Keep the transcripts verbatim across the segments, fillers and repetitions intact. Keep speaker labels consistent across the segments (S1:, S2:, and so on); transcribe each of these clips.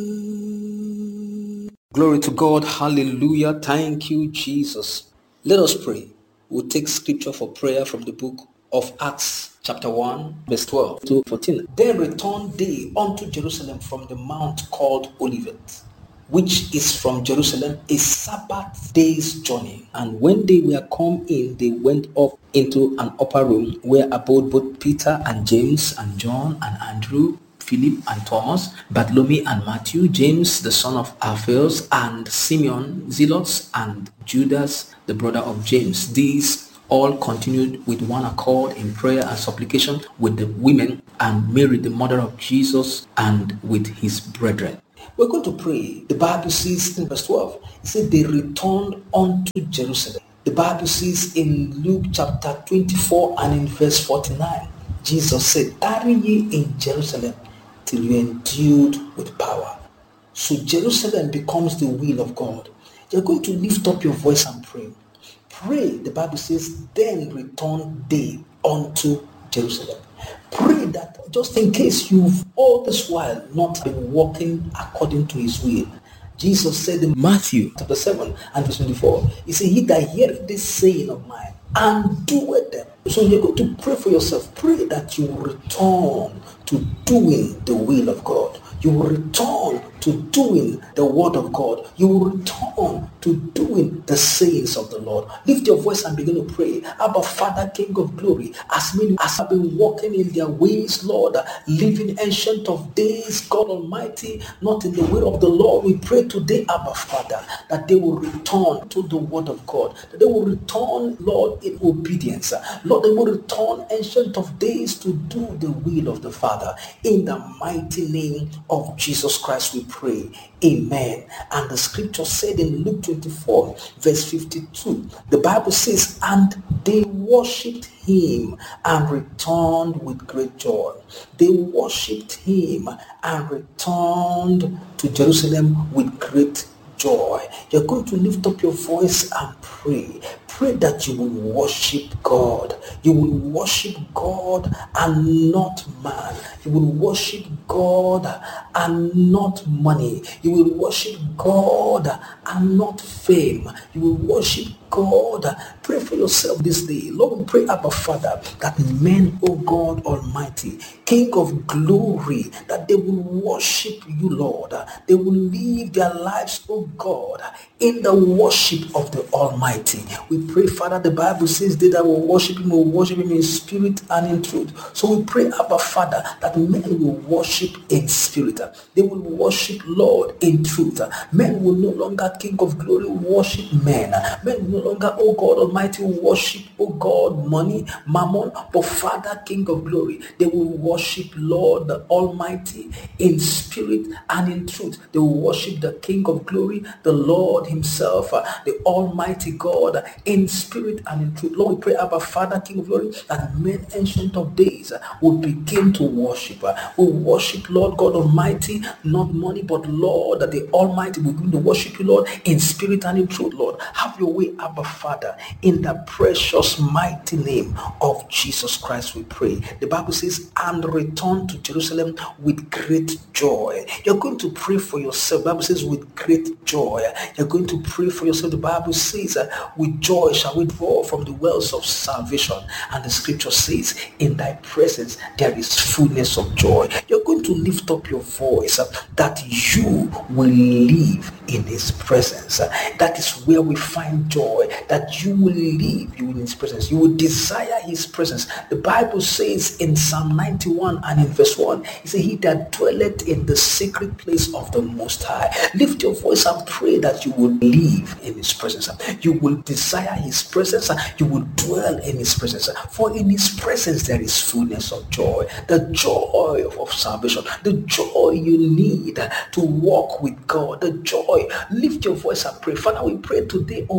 S1: Glory to God. Hallelujah. Thank you, Jesus. Let us pray. We'll take scripture for prayer from the book of Acts chapter one, verse twelve to fourteen. Then returned they unto Jerusalem from the mount called Olivet, which is from Jerusalem a Sabbath day's journey. And when they were come in, they went up into an upper room where abode both Peter and James and John and Andrew, Philip and Thomas, Bartholomew and Matthew, James the son of Alphaeus, and Simeon Zealots, and Judas the brother of James. These all continued with one accord in prayer and supplication with the women and Mary the mother of Jesus, and with his brethren. We're going to pray. The Bible says in verse twelve, it said they returned unto Jerusalem. The Bible says in Luke chapter twenty-four and in verse forty-nine, Jesus said, tarry ye in Jerusalem till you are endued with power. So Jerusalem becomes the will of God. You're going to lift up your voice and pray. Pray, the Bible says, then return they unto Jerusalem. Pray that just in case you've all this while not been walking according to his will. Jesus said in Matthew chapter seven and verse twenty-four, he said, he that heareth this saying of mine and doeth them. So you're going to pray for yourself. Pray that you will return to doing the will of God. You will return to doing the word of God. You will return to doing the sayings of the Lord. Lift your voice and begin to pray. Abba, Father, King of glory, as many as have been walking in their ways, Lord, living ancient of days, God Almighty, not in the way of the Lord, we pray today, Abba, Father, that they will return to the word of God, that they will return, Lord, in obedience. Lord, they will return, ancient of days, to do the will of the Father. In the mighty name of Jesus Christ, we pray. Amen. And the scripture said in Luke twenty-four, verse fifty-two, the Bible says, and they worshipped him and returned with great joy. They worshipped him and returned to Jerusalem with great joy. You're going to lift up your voice and pray. Pray that you will worship God. You will worship God and not man. You will worship God and not money. You will worship God and not fame. You will worship God. Pray for yourself this day. Lord, we pray, Abba Father, that men, O God Almighty, King of glory, that they will worship you, Lord. They will live their lives, O God, in the worship of the Almighty. We pray, Father, the Bible says they that will worship him will worship him in spirit and in truth. So we pray, Abba Father, that men will worship in spirit. They will worship, Lord, in truth. Men will no longer, King of glory, worship men. Men will no longer, oh God Almighty, worship, oh God, money, mammon, but Father, King of glory, they will worship, Lord, the Almighty, in spirit and in truth. They will worship the King of glory, the Lord himself, the Almighty God, in spirit and in truth. Lord, we pray, Abba Father, King of glory, that men ancient of days will begin to worship. Will worship, Lord God Almighty, not money, but Lord, that the Almighty will begin to worship you, Lord, in spirit and in truth, Lord. Have your way, Abba Father, in the precious mighty name of Jesus Christ, we pray. The Bible says, and return to Jerusalem with great joy. You're going to pray for yourself. The Bible says, with great joy. You're going to pray for yourself. The Bible says, uh, with joy shall we draw from the wells of salvation. And the scripture says, in thy presence there is fullness of joy. You're going to lift up your voice uh, that you will live in his presence. Uh, that is where we find joy, that you will live you in his presence. You will desire his presence. The Bible says in Psalm ninety-one and in verse one, it says, he that dwelleth in the secret place of the Most High. Lift your voice and pray that you will live in his presence. You will desire his presence. You will dwell in his presence. For in his presence there is fullness of joy. The joy of, of salvation. The joy you need to walk with God. The joy. Lift your voice and pray. Father, we pray today, oh God,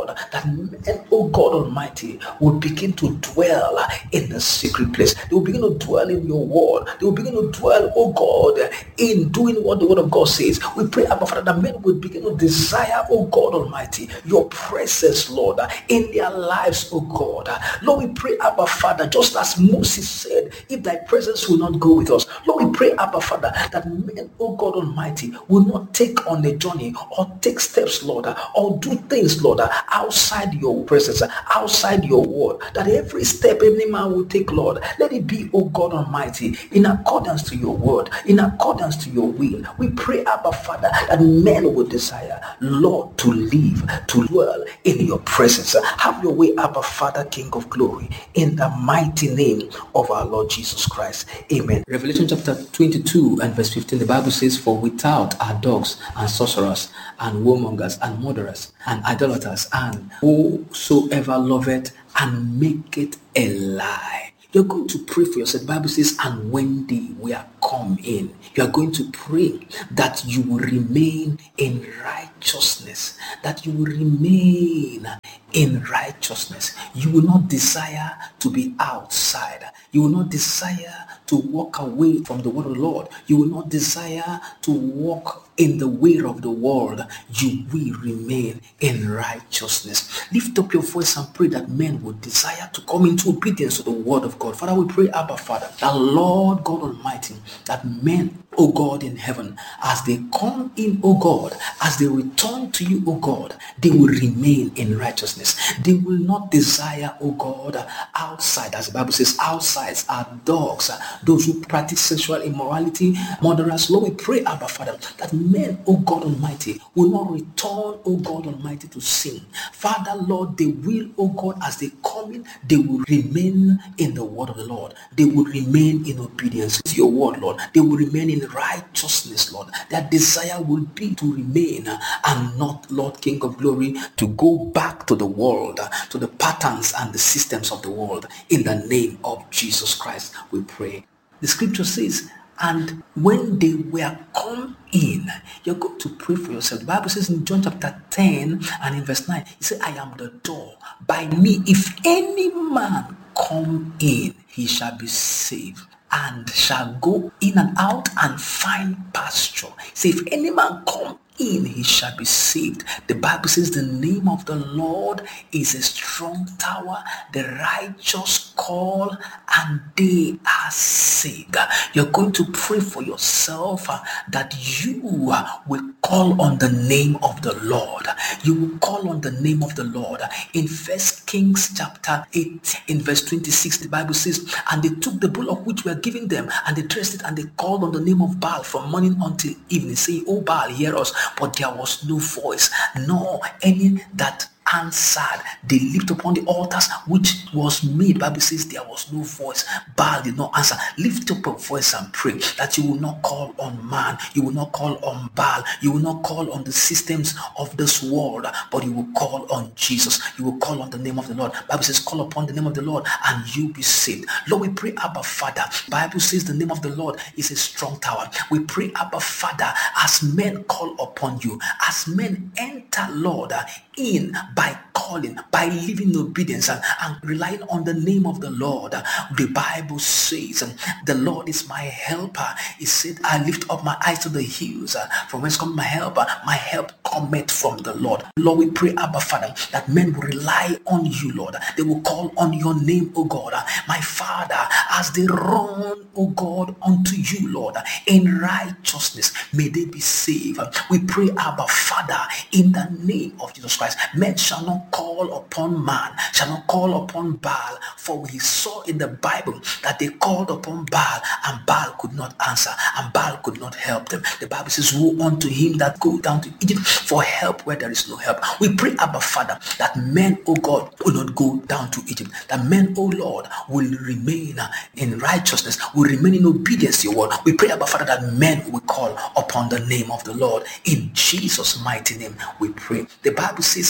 S1: Lord, that men, oh God Almighty, will begin to dwell in the secret place. They will begin to dwell in your word. They will begin to dwell, oh God, in doing what the word of God says. We pray, Abba Father, that men will begin to desire, oh God Almighty, your presence, Lord, in their lives, oh God. Lord, we pray, Abba Father, just as Moses said, if thy presence will not go with us. Lord, we pray, Abba Father, that men, oh God Almighty, will not take on a journey or take steps, Lord, or do things, Lord, outside your presence, outside your word. That every step any man will take, Lord, let it be, oh God Almighty, in accordance to your word, in accordance to your will. We pray, Abba Father, that men will desire, Lord, to live, to dwell in your presence. Have your way, Abba Father, King of glory, in the mighty name of our Lord Jesus Christ. Amen. Revelation chapter twenty-two and verse fifteen, the Bible says, for without are dogs and sorcerers and warmongers and murderers and idolaters and whosoever loveth and maketh a lie. You're going to pray for yourself. The Bible says, and when they were come in, you are going to pray that you will remain in righteousness, that you will remain in righteousness. You will not desire to be outside. You will not desire to walk away from the word of the Lord. You will not desire to walk in the way of the world. You will remain in righteousness. Lift up your voice and pray that men will desire to come into obedience to the word of God. Father, we pray, Abba Father, that Lord God Almighty, that men, O God in heaven, as they come in, O God, as they return to you, O God, they will remain in righteousness. They will not desire, O God, outside. As the Bible says, outsides are dogs, those who practice sexual immorality, murderers. Lord, we pray, Abba Father, that men, O God Almighty, will not return, O God Almighty, to sin. Father, Lord, they will, O God, as they come in, they will remain in the word of the Lord. They will remain in obedience to your word, Lord. They will remain in righteousness, Lord. Their desire will be to remain and not, Lord King of glory, to go back to the world, to the patterns and the systems of the world. In the name of Jesus Christ, we pray. The scripture says, and when they were come in, you're going to pray for yourself. The Bible says in John chapter ten and in verse nine, it says, I am the door. By me, if any man come in, he shall be saved, and shall go in and out and find pasture. Say, if any man come in, he shall be saved. The Bible says the name of the Lord is a strong tower. The righteous call and they are saved. You're going to pray for yourself uh, that you uh, will call on the name of the Lord. You will call on the name of the Lord. In First Kings chapter eight, in verse twenty-six, the Bible says, and they took the bullock which were given them, and they dressed it, and they called on the name of Baal from morning until evening, saying, O Baal, hear us. But there was no voice, nor any that answered. They leaped upon the altars which was made. The Bible says there was no voice. Baal did not answer. Lift up a voice and pray that you will not call on man. You will not call on Baal. You will not call on the systems of this world, but you will call on Jesus. You will call on the name of the Lord. The Bible says, call upon the name of the Lord and you be saved. Lord, we pray, Abba Father. The Bible says the name of the Lord is a strong tower. We pray, Abba Father, as men call upon you, as men enter, Lord, in by calling, by living in obedience and, and relying on the name of the Lord. The Bible says, the Lord is my helper. He said, I lift up my eyes to the hills. From whence comes my help? My help cometh from the Lord. Lord, we pray, Abba Father, that men will rely on you, Lord. They will call on your name, O God. My Father, as they run, O God, unto you, Lord, in righteousness, may they be saved. We pray, Abba Father, in the name of Jesus Christ. Men shall not call upon man, shall not call upon Baal, for we saw in the Bible that they called upon Baal and Baal could not answer and Baal could not help them. The Bible says, woe unto him that go down to Egypt for help where there is no help. We pray, Abba Father, that men, O God, will not go down to Egypt, that men, O Lord, will remain in righteousness, will remain in obedience to your word. We pray, Abba Father, that men will call upon the name of the Lord. In Jesus' mighty name we pray. The Bible says they went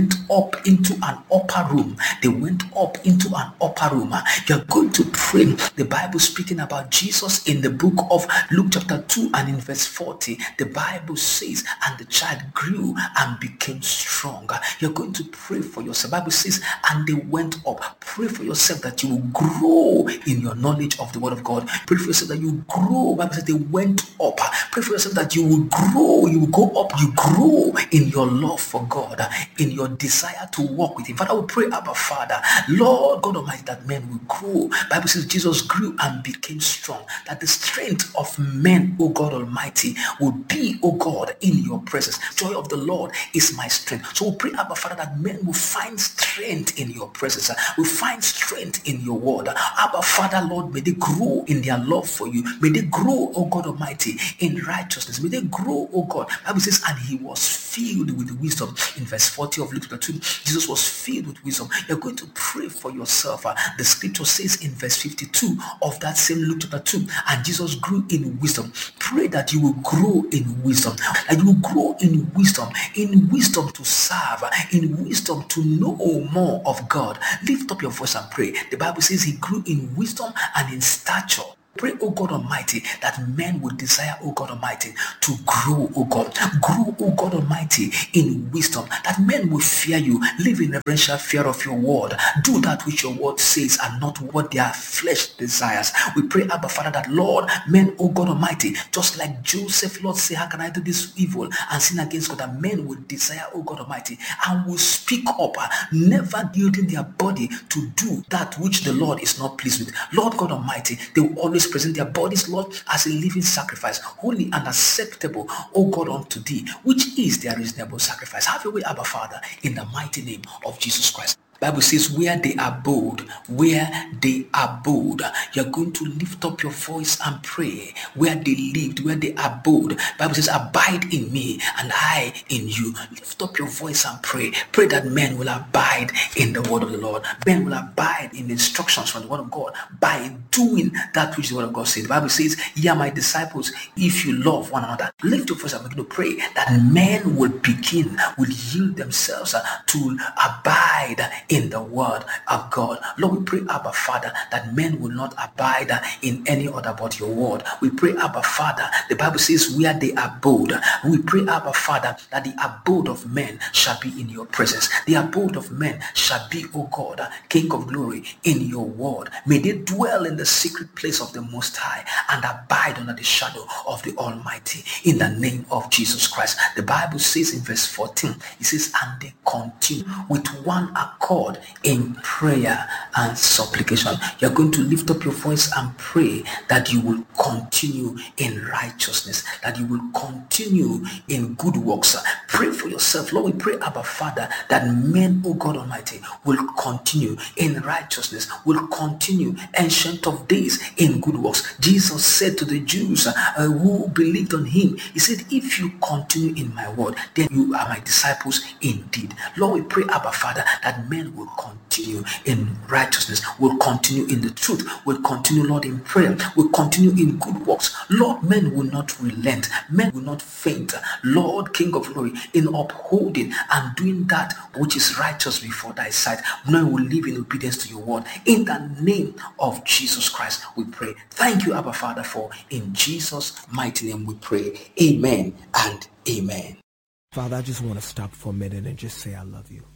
S1: went up into an upper room. They went up into an upper room. You're going to pray. The Bible speaking about Jesus in the book of Luke chapter two and in verse forty, the Bible says, and the child grew and became strong. You're going to pray for yourself. The Bible says, and they went up. Pray for yourself that you will grow in your knowledge of the word of God. Pray for yourself that you grow. The Bible says they went up. Pray for yourself that you will grow. You will go up. You grow in your love for God, in your desire to walk with him. Father, we pray, Abba Father, Lord God Almighty, that men will grow. The Bible says Jesus grew and became strong. That the strength of men, O God Almighty, will be, O God, in your presence. Joy of the Lord is my strength. So we pray, Abba Father, that men will find strength in your presence. Will find strength in your word. Abba Father, Lord, may they grow in their love for you. May they grow, O God Almighty, in righteousness. May they grow, O God. The Bible says, and he was filled with wisdom. In verse forty of Luke two, Jesus was filled with wisdom. You're going to pray for yourself. Uh, the scripture says in verse fifty-two of that same Luke chapter two, and Jesus grew in wisdom. Pray that you will grow in wisdom. That you will grow in wisdom. In wisdom to serve. In wisdom to know more of God. Lift up your voice and pray. The Bible says he grew in wisdom and in stature. Pray, O God Almighty, that men will desire, O God Almighty, to grow, O God. Grow, O God Almighty, in wisdom. That men will fear you. Live in reverential fear of your word. Do that which your word says and not what their flesh desires. We pray, Abba Father, that Lord, men, O God Almighty, just like Joseph, Lord, say, how can I do this evil and sin against God? That men will desire, O God Almighty, and will speak up, never yielding their body to do that which the Lord is not pleased with. Lord God Almighty, they will always present their bodies, Lord, as a living sacrifice, holy and acceptable, O God, unto thee, which is their reasonable sacrifice. Have your way, Abba Father, in the mighty name of Jesus Christ. Bible says where they abode, where they abode, you're going to lift up your voice and pray. Where they lived, where they abode. Bible says abide in me and I in you. Lift up your voice and pray. Pray that men will abide in the word of the Lord. Men will abide in the instructions from the word of God by doing that which the word of God says. The Bible says, ye are my disciples if you love one another. Lift your voice and begin to pray that men will begin, will yield themselves to abide in the word of God. Lord, we pray, Abba Father, that men will not abide in any other but your word. We pray, Abba Father, the Bible says where they abode. We pray, Abba Father, that the abode of men shall be in your presence. The abode of men shall be, O God, King of glory, in your word. May they dwell in the secret place of the Most High and abide under the shadow of the Almighty, in the name of Jesus Christ. The Bible says in verse fourteen, it says, and they continue with one accord in prayer and supplication. You're going to lift up your voice and pray that you will continue in righteousness, that you will continue in good works. Pray for yourself. Lord, we pray, Abba Father, that men, O God Almighty, will continue in righteousness, will continue, Ancient of Days, in good works. Jesus said to the Jews uh, who believed on him, he said, if you continue in my word, then you are my disciples indeed. Lord, we pray, Abba Father, that men will continue in righteousness, will continue in the truth, will continue, Lord, in prayer, will continue in good works. Lord, men will not relent, men will not faint, Lord, King of glory, in upholding and doing that which is righteous before thy sight. Men will live in obedience to your word. In the name of Jesus Christ, we pray. Thank you, Abba Father, for in Jesus' mighty name we pray. Amen and amen.
S2: Father, I just want to stop for a minute and just say I love you.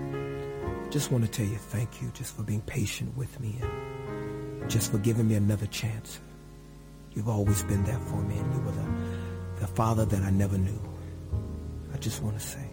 S2: Just want to tell you thank you just for being patient with me and just for giving me another chance. You've always been there for me, and you were the, the father that I never knew. I just want to say